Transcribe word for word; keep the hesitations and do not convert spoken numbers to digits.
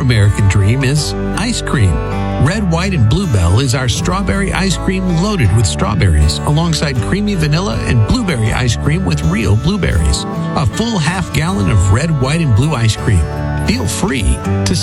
American dream is ice cream. Red, White, and Bluebell is our strawberry ice cream loaded with strawberries, alongside creamy vanilla and blueberry ice cream with real blueberries. A full half gallon of red, white, and blue ice cream. Feel free to